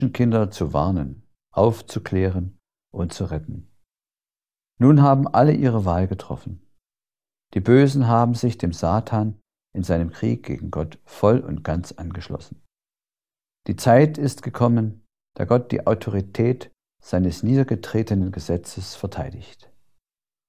Menschenkinder zu warnen, aufzuklären und zu retten. Nun haben alle ihre Wahl getroffen. Die Bösen haben sich dem Satan in seinem Krieg gegen Gott voll und ganz angeschlossen. Die Zeit ist gekommen, da Gott die Autorität seines niedergetretenen Gesetzes verteidigt.